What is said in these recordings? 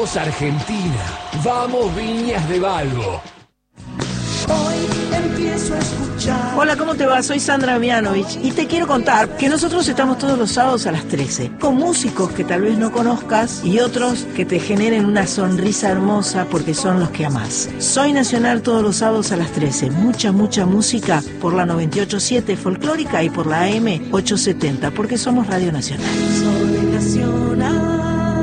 Vamos Argentina, vamos Viñas de Valvo. Hoy empiezo a escuchar. Hola, ¿cómo te va? Soy Sandra Mianovich y te quiero contar que nosotros estamos todos los sábados a las 13 con músicos que tal vez no conozcas y otros que te generen una sonrisa hermosa porque son los que amás. Soy Nacional todos los sábados a las 13. Mucha música por la 98.7 folclórica y por la AM 870 porque somos Radio Nacional. Soy Nacional.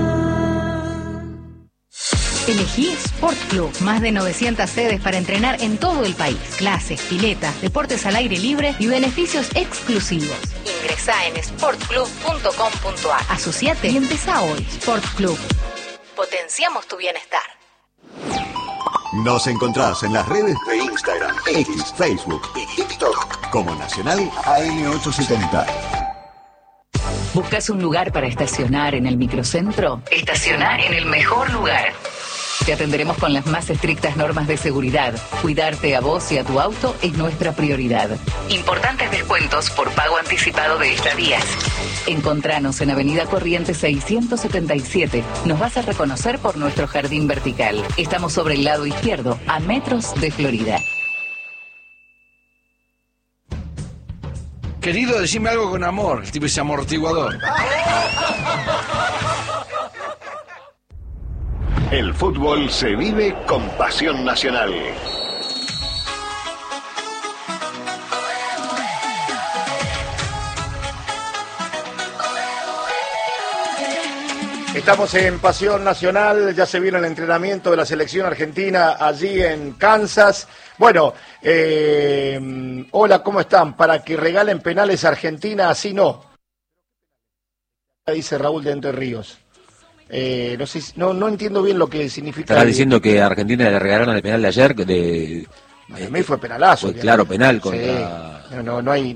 Elegí Sport Club, más de 900 sedes para entrenar en todo el país. Clases, piletas, deportes al aire libre y beneficios exclusivos. Ingresá en sportclub.com.ar. Asociate y empezá hoy. Sport Club. Potenciamos tu bienestar. Nos encontrás en las redes de Instagram, X, Facebook y TikTok como Nacional AM870. ¿Buscas un lugar para estacionar en el microcentro? Estaciona en el mejor lugar. Te atenderemos con las más estrictas normas de seguridad. Cuidarte a vos y a tu auto es nuestra prioridad. Importantes descuentos por pago anticipado de estadías. Encontranos en Avenida Corrientes 677. Nos vas a reconocer por nuestro jardín vertical. Estamos sobre el lado izquierdo, a metros de Florida. Querido, decime algo con amor, el tipo ese amortiguador. El fútbol se vive con pasión nacional. Estamos en Pasión Nacional, ya se viene el entrenamiento de la selección argentina allí en Kansas. Bueno, hola, ¿cómo están? Para que regalen penales a Argentina, así no. Dice Raúl de Entre Ríos. No sé, no entiendo bien lo que significa. Estaba diciendo que a Argentina le regalaron el penal de ayer. Para mí fue penalazo. Fue claro, penal contra. Sí. No hay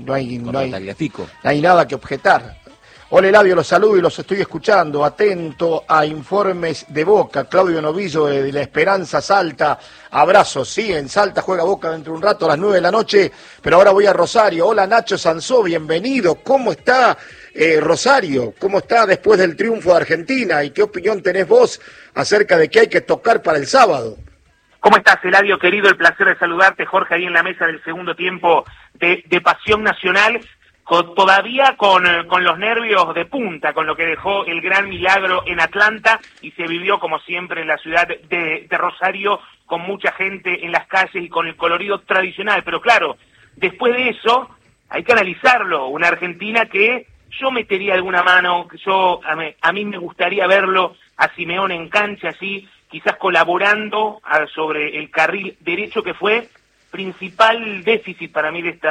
nada que objetar. Hola Eladio, los saludo y los estoy escuchando, atento a informes de Boca. Claudio Novillo de La Esperanza, Salta, abrazos, sí, en Salta juega Boca dentro de un rato a las 9 de la noche, pero ahora voy a Rosario. Hola Nacho Sansó, bienvenido, ¿cómo está Rosario? ¿Cómo está después del triunfo de Argentina? ¿Y qué opinión tenés vos acerca de qué hay que tocar para el sábado? ¿Cómo estás, Eladio, querido? El placer de saludarte, Jorge, ahí en la mesa del segundo tiempo de Pasión Nacional. Todavía con los nervios de punta, con lo que dejó el gran milagro en Atlanta y se vivió como siempre en la ciudad de Rosario con mucha gente en las calles y con el colorido tradicional. Pero claro, después de eso hay que analizarlo. Una Argentina que yo metería alguna mano, a mí me gustaría verlo a Simeone en cancha así, quizás colaborando sobre el carril derecho que fue principal déficit para mí de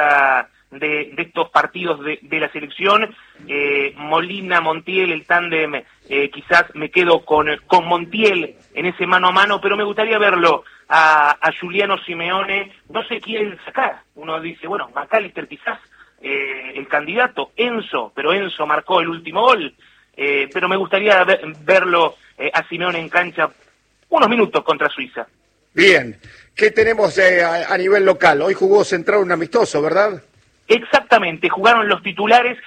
estos partidos de la selección. Molina, Montiel, el tándem, quizás me quedo con Montiel en ese mano a mano, pero me gustaría verlo a Giuliano Simeone, no sé quién sacar. Uno dice, bueno, McAllister quizás, el candidato, pero Enzo marcó el último gol, pero me gustaría verlo a Simeone en cancha unos minutos contra Suiza. Bien, ¿qué tenemos a nivel local? Hoy jugó Central un amistoso, ¿verdad? Exactamente, jugaron los titulares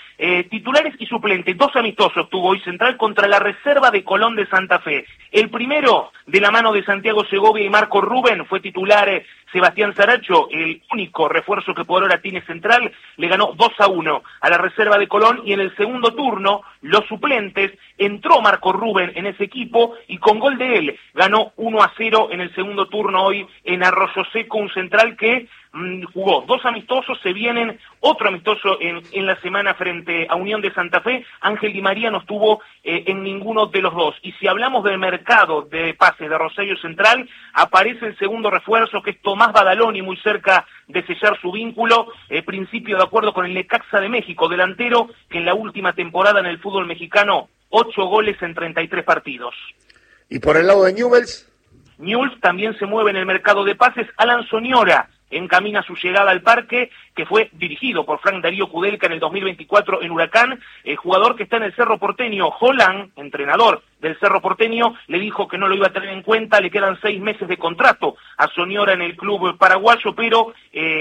y suplentes, 2 amistosos tuvo hoy Central contra la reserva de Colón de Santa Fe. El primero, de la mano de Santiago Segovia y Marco Rubén, fue titular Sebastián Saracho, el único refuerzo que por ahora tiene Central, le ganó 2-1 a la reserva de Colón, y en el segundo turno, los suplentes, entró Marco Rubén en ese equipo y con gol de él ganó 1-0 en el segundo turno hoy en Arroyo Seco, un Central que jugó 2 amistosos, se vienen otro amistoso en la semana frente a Unión de Santa Fe. Ángel Di María no estuvo en ninguno de los dos. Y si hablamos del mercado de pases de Rosario Central, aparece el segundo refuerzo, que es Tomás Badaloni, muy cerca de sellar su vínculo, principio de acuerdo con el Necaxa de México, delantero que en la última temporada en el fútbol mexicano, 8 goles en 33 partidos. ¿Y por el lado de Newell's? Newell's también se mueve en el mercado de pases. Alan Soñora encamina su llegada al parque, que fue dirigido por Frank Darío Kudelka en el 2024 en Huracán, el jugador que está en el Cerro Porteño. Holland, entrenador del Cerro Porteño, le dijo que no lo iba a tener en cuenta, le quedan 6 meses de contrato a Soñora en el club paraguayo, pero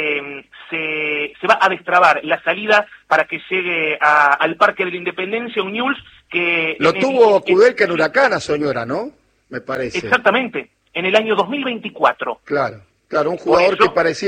se va a destrabar la salida para que llegue al Parque de la Independencia, un Newell's que... Lo tuvo Kudelka en Huracán a Soñora, ¿no? me parece. Exactamente, en el año 2024. Claro, un jugador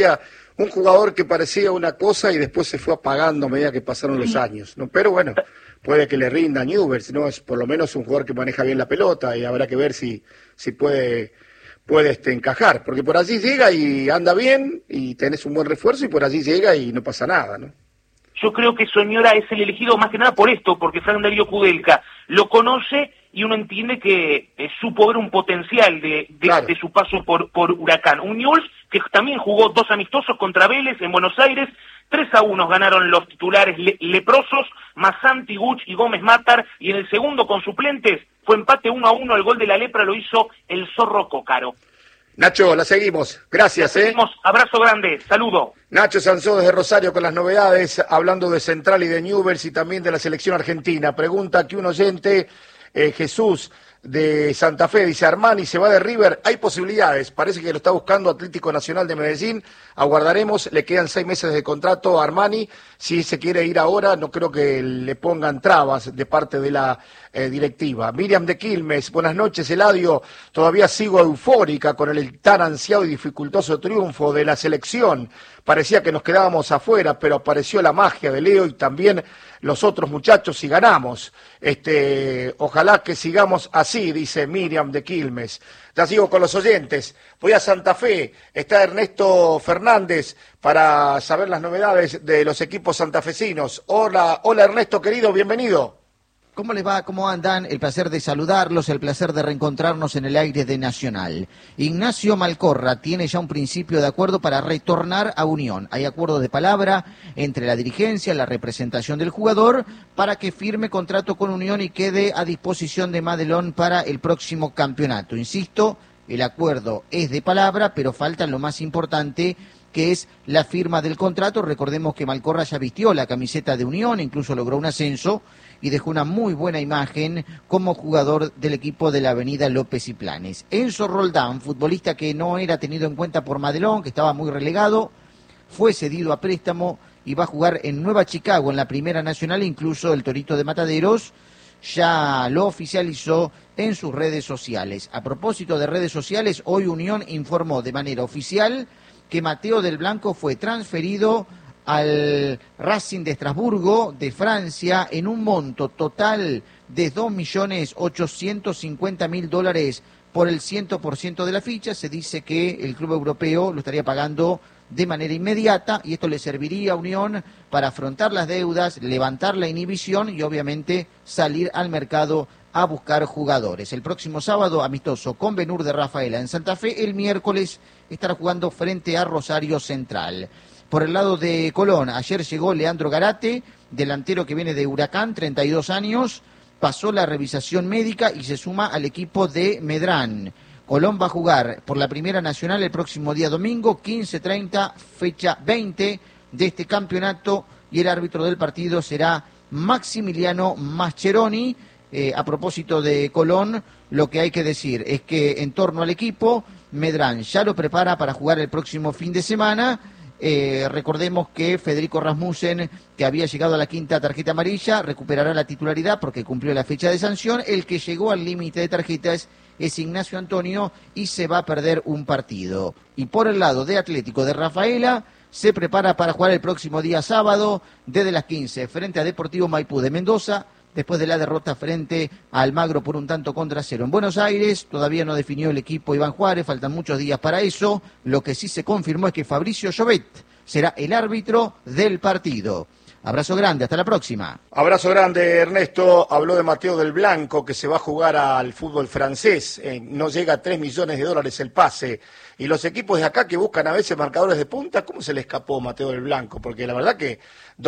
que parecía una cosa y después se fue apagando a medida que pasaron los años, ¿no? Pero bueno, puede que le rinda a Newell's, ¿no? Es por lo menos un jugador que maneja bien la pelota y habrá que ver si puede encajar, porque por allí llega y anda bien y tenés un buen refuerzo y por allí llega y no pasa nada, ¿no? Yo creo que Soñora es el elegido más que nada por esto, porque Frank Darío Kudelka lo conoce y uno entiende que supo ver un potencial de su paso por Huracán. Un Newell's que también jugó 2 amistosos contra Vélez en Buenos Aires, 3-1 ganaron los titulares leprosos, Masanti, Guch y Gómez Matar, y en el segundo con suplentes fue empate 1-1, el gol de la lepra lo hizo el Zorro Cócaro. Nacho, la seguimos. Gracias, Abrazo grande, saludo. Nacho Sansó desde Rosario con las novedades, hablando de Central y de Newell's y también de la selección argentina. Pregunta que un oyente, Jesús de Santa Fe, dice: Armani se va de River, hay posibilidades, parece que lo está buscando Atlético Nacional de Medellín, aguardaremos, le quedan 6 meses de contrato a Armani, si se quiere ir ahora no creo que le pongan trabas de parte de la directiva. Miriam de Quilmes, buenas noches Eladio, todavía sigo eufórica con el tan ansiado y dificultoso triunfo de la selección, parecía que nos quedábamos afuera, pero apareció la magia de Leo y también los otros muchachos y ganamos. Ojalá que sigamos así, dice Miriam de Quilmes. Ya sigo con los oyentes. Voy a Santa Fe. Está Ernesto Fernández para saber las novedades de los equipos santafesinos. Hola Ernesto querido, bienvenido. ¿Cómo les va? ¿Cómo andan? El placer de saludarlos, el placer de reencontrarnos en el aire de Nacional. Ignacio Malcorra tiene ya un principio de acuerdo para retornar a Unión. Hay acuerdo de palabra entre la dirigencia, la representación del jugador, para que firme contrato con Unión y quede a disposición de Madelón para el próximo campeonato. Insisto, el acuerdo es de palabra, pero falta lo más importante, que es la firma del contrato. Recordemos que Malcorra ya vistió la camiseta de Unión, incluso logró un ascenso y dejó una muy buena imagen como jugador del equipo de la avenida López y Planes. Enzo Roldán, futbolista que no era tenido en cuenta por Madelón, que estaba muy relegado, fue cedido a préstamo y va a jugar en Nueva Chicago en la Primera Nacional, incluso el Torito de Mataderos ya lo oficializó en sus redes sociales. A propósito de redes sociales, hoy Unión informó de manera oficial que Mateo del Blanco fue transferido al Racing de Estrasburgo de Francia en un monto total de $2.850.000 por el 100% de la ficha. Se dice que el club europeo lo estaría pagando de manera inmediata y esto le serviría a Unión para afrontar las deudas, levantar la inhibición y obviamente salir al mercado a buscar jugadores. El próximo sábado, amistoso con Ben-Hur de Rafaela en Santa Fe. El miércoles estará jugando frente a Rosario Central. Por el lado de Colón, ayer llegó Leandro Garate, delantero que viene de Huracán, 32 años, pasó la revisación médica y se suma al equipo de Medrán. Colón va a jugar por la Primera Nacional el próximo día domingo, 15:30, fecha 20 de este campeonato, y el árbitro del partido será Maximiliano Mascheroni. A propósito de Colón, lo que hay que decir es que en torno al equipo, Medrán ya lo prepara para jugar el próximo fin de semana. Recordemos que Federico Rasmussen, que había llegado a la 5ª tarjeta amarilla, recuperará la titularidad porque cumplió la fecha de sanción. El que llegó al límite de tarjetas es Ignacio Antonio y se va a perder un partido. Y por el lado de Atlético de Rafaela, se prepara para jugar el próximo día sábado desde las 15 frente a Deportivo Maipú de Mendoza, después de la derrota frente a Almagro por 1-0 en Buenos Aires. Todavía no definió el equipo Iván Juárez, faltan muchos días para eso. Lo que sí se confirmó es que Fabricio Llobet será el árbitro del partido. Abrazo grande, hasta la próxima. Abrazo grande, Ernesto. Habló de Mateo del Blanco, que se va a jugar al fútbol francés. No llega a $3 millones el pase. Y los equipos de acá que buscan a veces marcadores de punta, ¿cómo se le escapó Mateo del Blanco? Porque la verdad que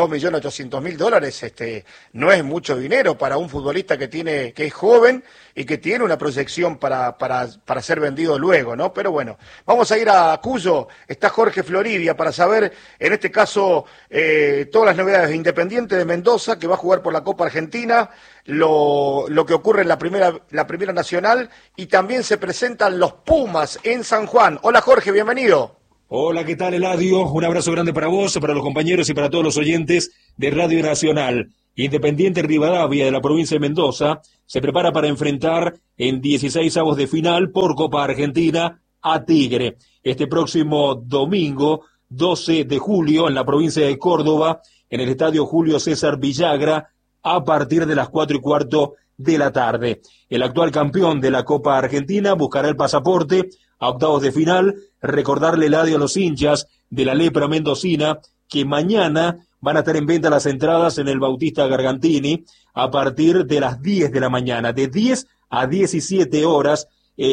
$2.800.000 no es mucho dinero para un futbolista que es joven y que tiene una proyección para ser vendido luego, ¿no? Pero bueno, vamos a ir a Cuyo. Está Jorge Floridia para saber, en este caso, todas las novedades de Independiente de Mendoza, que va a jugar por la Copa Argentina, lo que ocurre en la primera Nacional, y también se presentan los Pumas en San Juan. Hola Jorge, bienvenido. Hola, ¿qué tal Eladio? Un abrazo grande para vos, para los compañeros y para todos los oyentes de Radio Nacional. Independiente Rivadavia de la provincia de Mendoza se prepara para enfrentar en 16avos de final por Copa Argentina a Tigre. Este próximo domingo, 12 de julio, en la provincia de Córdoba, en el estadio Julio César Villagra, a partir de las 4:15 de la tarde. El actual campeón de la Copa Argentina buscará el pasaporte a octavos de final. Recordarle, Eladio, a los hinchas de la lepra mendocina que mañana van a estar en venta las entradas en el Bautista Gargantini a partir de las 10 de la mañana, de 10 a 17 horas,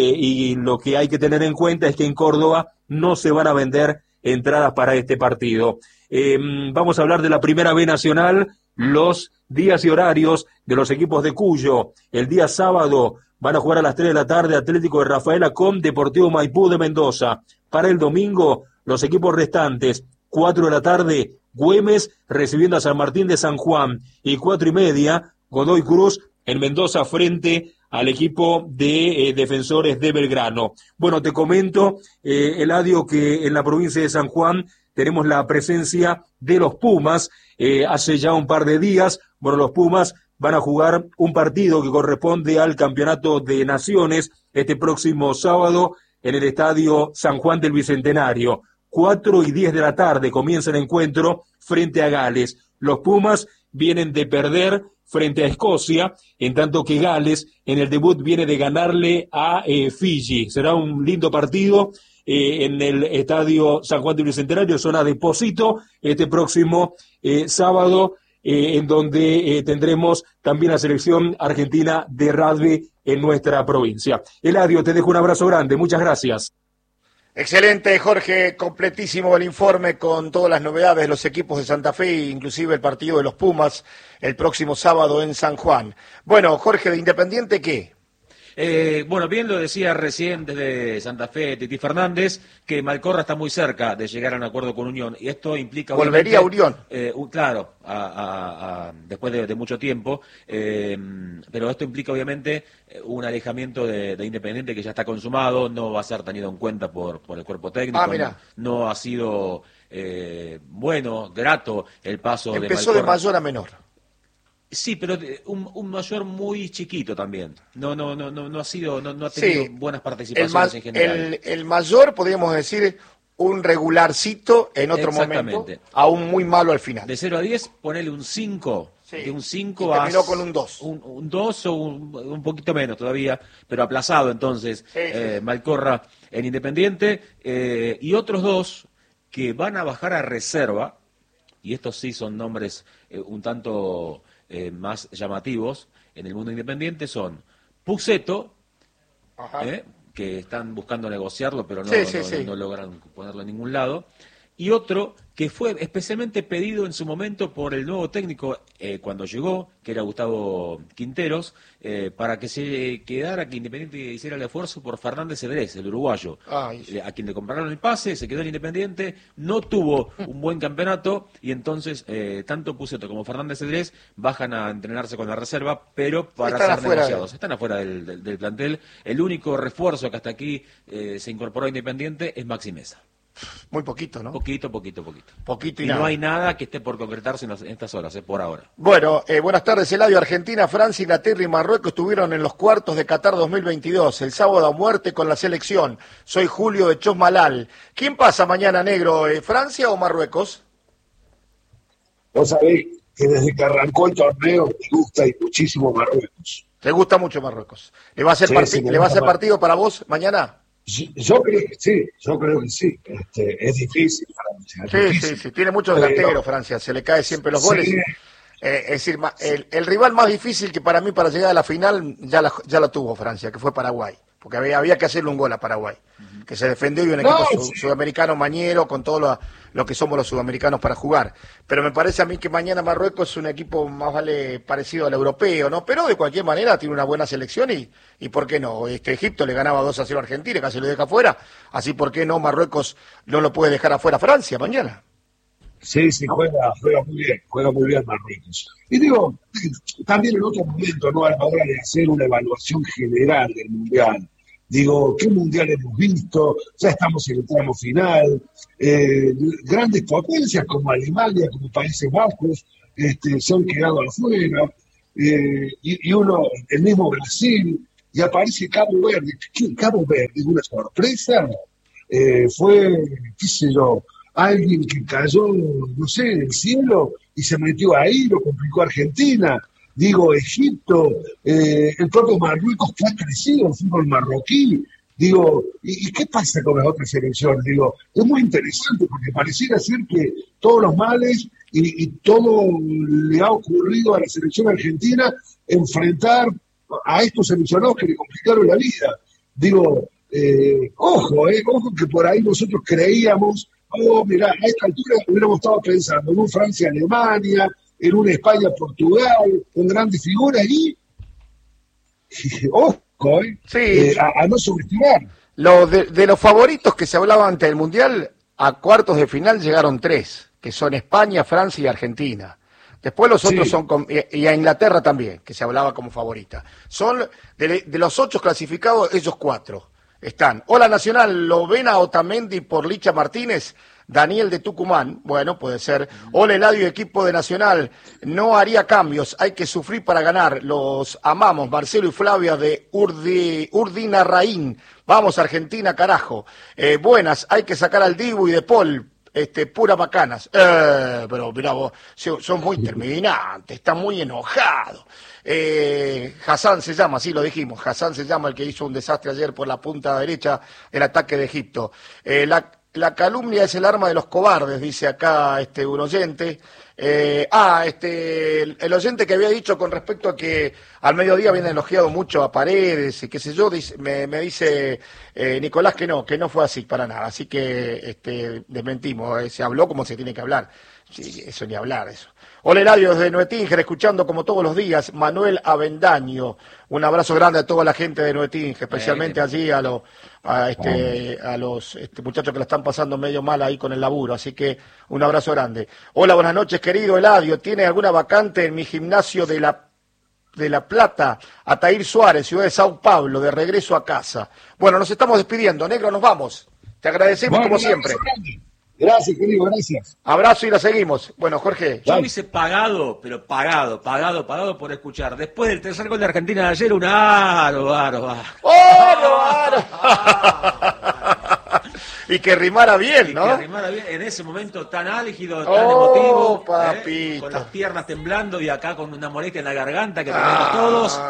y lo que hay que tener en cuenta es que en Córdoba no se van a vender entradas para este partido. Vamos a hablar de la Primera B Nacional, los días y horarios de los equipos de Cuyo. El día sábado van a jugar a las 3 de la tarde Atlético de Rafaela con Deportivo Maipú de Mendoza. Para el domingo, los equipos restantes, 4 de la tarde, Güemes recibiendo a San Martín de San Juan, y 4:30, Godoy Cruz en Mendoza frente al equipo de Defensores de Belgrano. Bueno, te comento, Eladio, que en la provincia de San Juan tenemos la presencia de los Pumas. Hace ya un par de días, bueno, los Pumas van a jugar un partido que corresponde al Campeonato de Naciones este próximo sábado en el Estadio San Juan del Bicentenario. 4:10 de la tarde comienza el encuentro frente a Gales. Los Pumas vienen de perder frente a Escocia, en tanto que Gales en el debut viene de ganarle a Fiji. Será un lindo partido en el Estadio San Juan del Bicentenario, zona de Pocito, este próximo sábado, en donde tendremos también la selección argentina de rugby en nuestra provincia. Eladio, te dejo un abrazo grande, muchas gracias. Excelente, Jorge, completísimo el informe con todas las novedades de los equipos de Santa Fe, inclusive el partido de los Pumas el próximo sábado en San Juan. Bueno, Jorge, ¿de Independiente qué? Bueno, bien lo decía recién desde Santa Fe Titi Fernández, que Malcorra está muy cerca de llegar a un acuerdo con Unión, y esto implica... ¿Volvería a Unión? Claro, después de mucho tiempo, pero esto implica obviamente un alejamiento de Independiente que ya está consumado, no va a ser tenido en cuenta por el cuerpo técnico, no ha sido bueno, grato el paso de Malcorra. Empezó de mayor a menor. Sí, pero un mayor muy chiquito también. No ha sido, no ha tenido buenas participaciones en general. El mayor, podríamos decir, un regularcito en otro momento, a un muy malo al final. De 0 a 10, ponele un 5. De un 5 a... terminó con un 2. Un 2 o un poquito menos todavía, pero aplazado entonces, Malcorra en Independiente. Y otros dos que van a bajar a reserva, y estos sí son nombres un tanto... más llamativos en el mundo independiente, son Pucetto, que están buscando negociarlo, pero no logran ponerlo en ningún lado, y otro que fue especialmente pedido en su momento por el nuevo técnico cuando llegó, que era Gustavo Quinteros, para que se quedara, que Independiente hiciera el esfuerzo por Fernández Cedrés, el uruguayo, a quien le compraron el pase, se quedó en Independiente, no tuvo un buen campeonato, y entonces tanto Pucetto como Fernández Cedrés bajan a entrenarse con la reserva, pero para ser negociados. Están afuera del plantel. El único refuerzo que hasta aquí se incorporó a Independiente es Maxi Mesa. Muy poquito, ¿no? Poquito y no hay nada que esté por concretarse en estas horas, por ahora. Bueno, buenas tardes, Eladio. Argentina, Francia, Inglaterra y Marruecos estuvieron en los cuartos de Qatar 2022. El sábado a muerte con la selección. Soy Julio de Chosmalal. ¿Quién pasa mañana, negro? ¿Francia o Marruecos? Vos sabés que desde que arrancó el torneo me gusta y muchísimo Marruecos. ¿Te gusta mucho Marruecos? ¿Le va a hacer, ¿le va a hacer partido para vos mañana? Yo creo que sí, es difícil Francia. Sí, tiene muchos delanteros Francia, se le cae siempre los goles. Es decir, el rival más difícil que para mí para llegar a la final ya la tuvo Francia, que fue Paraguay, porque había que hacerle un gol a Paraguay, que se defendió y un equipo sudamericano mañero con todo lo que somos los sudamericanos para jugar. Pero me parece a mí que mañana Marruecos es un equipo más vale parecido al europeo, ¿no? Pero de cualquier manera tiene una buena selección y ¿por qué no? Egipto le ganaba 2-0 a Argentina, casi lo deja afuera, así ¿por qué no Marruecos no lo puede dejar afuera Francia mañana? Sí, juega muy bien Marruecos. Y digo, también en otro momento, ¿no? A la hora de hacer una evaluación general del Mundial, digo, ¿qué Mundial hemos visto? Ya estamos en el tramo final, grandes potencias como Alemania, como Países Bajos, se han quedado afuera, y uno, el mismo Brasil, y aparece Cabo Verde. ¿Qué? ¿Cabo Verde? ¿Una sorpresa? Fue, qué sé yo, alguien que cayó, no sé, del cielo y se metió ahí, lo complicó Argentina. Digo, Egipto, el propio Marruecos que ha crecido, el fútbol marroquí. Digo, ¿y qué pasa con las otras selecciones? Digo, es muy interesante porque pareciera ser que todos los males y todo le ha ocurrido a la selección argentina enfrentar a estos seleccionados que le complicaron la vida. Digo, ojo que por ahí nosotros creíamos, mirá, a esta altura hubiéramos estado pensando en un Francia-Alemania, en una España-Portugal, con grandes figuras y ojo, sí. A no subestimar. De los favoritos que se hablaba antes del Mundial, a cuartos de final llegaron 3, que son España, Francia y Argentina. Después los otros son, y a Inglaterra también, que se hablaba como favorita. Son, de los 8 clasificados, ellos 4 están. Hola Nacional, Lovena Otamendi por Licha Martínez, Daniel de Tucumán, bueno, puede ser. Hola Eladio, equipo de Nacional, no haría cambios, hay que sufrir para ganar, los amamos, Marcelo y Flavia de Urdinarraín, vamos Argentina, carajo. Buenas, hay que sacar al Dibu y de Paul, pura bacanas. Pero mirá vos, son muy terminantes, están muy enojados. Hassan se llama, sí lo dijimos, Hassan se llama el que hizo un desastre ayer por la punta derecha del ataque de Egipto. La calumnia es el arma de los cobardes, dice acá un oyente. El oyente que había dicho con respecto a que al mediodía habían elogiado mucho a Paredes y qué sé yo, me dice Nicolás que no fue así para nada, así que desmentimos, se habló como se tiene que hablar, sí, eso ni hablar, eso. Hola Eladio desde Nuetínger, escuchando como todos los días, Manuel Avendaño, un abrazo grande a toda la gente de Nuetínger, especialmente allí a los muchachos que la están pasando medio mal ahí con el laburo, así que un abrazo grande. Hola, buenas noches querido Eladio, ¿tiene alguna vacante en mi gimnasio de La Plata? Atair Suárez, ciudad de Sao Paulo, de regreso a casa. Bueno, nos estamos despidiendo, negro, nos vamos. Te agradecemos como siempre. Gracias, querido, gracias. Abrazo y la seguimos. Bueno, Jorge. Yo hubiese pagado, pero pagado por escuchar. Después del tercer gol de Argentina de ayer, un aro. Y que rimara bien, ¿no? Que rimara bien en ese momento tan álgido, tan emotivo. Papito. Con las piernas temblando y acá con una molestia en la garganta que tenemos todos.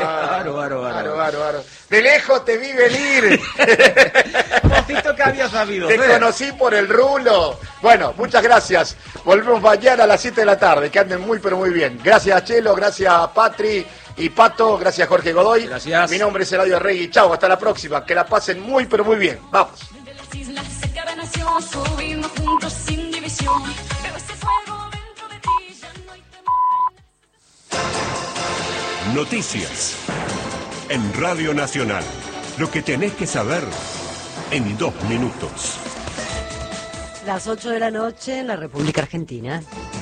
Aro. De lejos te vi venir. Mocito que había sabido. Te conocí por el rulo. Bueno, muchas gracias. Volvemos mañana a las 7 de la tarde. Que anden muy, pero muy bien. Gracias, Chelo. Gracias, Patri y Pato. Gracias, Jorge Godoy. Gracias. Mi nombre es Eladio Arregui. Chau, hasta la próxima. Que la pasen muy, pero muy bien. Vamos. Islas se cada nación, subimos juntos sin división. Veo ese fuego dentro de ti, ya no hay temor. Noticias en Radio Nacional. Lo que tenés que saber en 2 minutos. Las 8 de la noche en la República Argentina.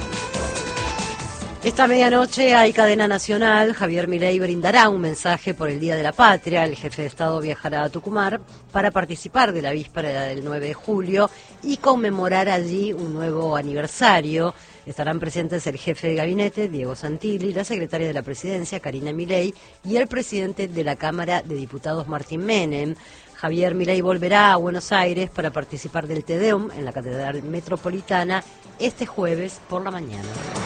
Esta medianoche hay cadena nacional. Javier Milei brindará un mensaje por el Día de la Patria. El jefe de Estado viajará a Tucumán para participar de la víspera del 9 de julio y conmemorar allí un nuevo aniversario. Estarán presentes el jefe de gabinete, Diego Santilli, la secretaria de la Presidencia, Karina Milei, y el presidente de la Cámara de Diputados, Martín Menem. Javier Milei volverá a Buenos Aires para participar del Te Deum en la Catedral Metropolitana este jueves por la mañana.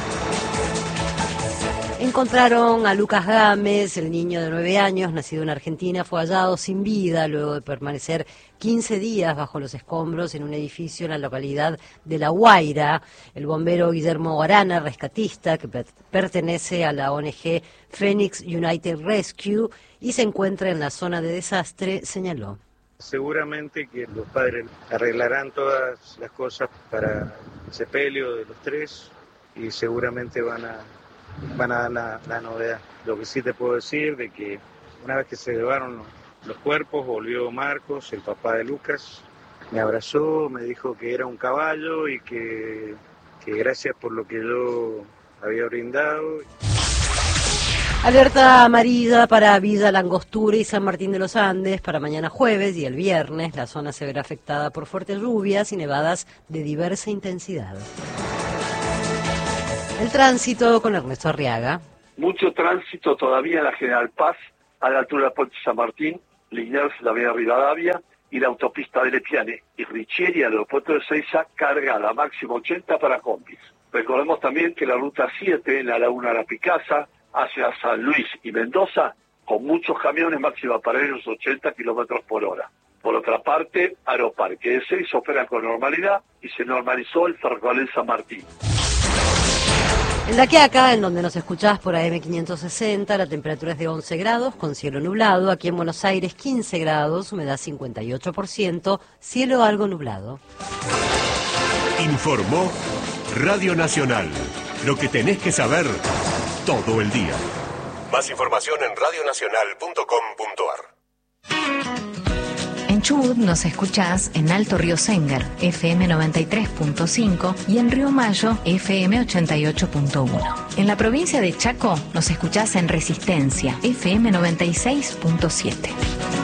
Encontraron a Lucas Gámez, el niño de 9 años, nacido en Argentina, fue hallado sin vida luego de permanecer 15 días bajo los escombros en un edificio en la localidad de La Guaira. El bombero Guillermo Arana, rescatista, que pertenece a la ONG Phoenix United Rescue y se encuentra en la zona de desastre, señaló. Seguramente que los padres arreglarán todas las cosas para el sepelio de los 3 y seguramente van a dar la novedad. Lo que sí te puedo decir de que una vez que se llevaron los cuerpos, volvió Marcos, el papá de Lucas, me abrazó, me dijo que era un caballo y que gracias por lo que yo había brindado. Alerta amarilla para Villa Langostura y San Martín de los Andes para mañana jueves y el viernes. La zona se verá afectada por fuertes lluvias y nevadas de diversa intensidad. El tránsito con Ernesto Arriaga. Mucho tránsito todavía en la General Paz, a la altura del Puente San Martín, Liniers, la Avenida Rivadavia y la autopista de Lepiane. Y Richieri al aeropuerto de Seiza, cargada, máximo 80 para combis. Recordemos también que la ruta 7 en la Laguna de la Picasa, hacia San Luis y Mendoza, con muchos camiones, máxima para ellos 80 kilómetros por hora. Por otra parte, Aeroparque de Seiza opera con normalidad y se normalizó el ferrocarril San Martín. En La Quiaca, en donde nos escuchás por AM560, la temperatura es de 11 grados, con cielo nublado. Aquí en Buenos Aires, 15 grados, humedad 58%, cielo algo nublado. Informó Radio Nacional. Lo que tenés que saber todo el día. Más información en radionacional.com.ar. En Chubut nos escuchás en Alto Río Sénger, FM 93.5 y en Río Mayo, FM 88.1. En la provincia de Chaco nos escuchás en Resistencia, FM 96.7.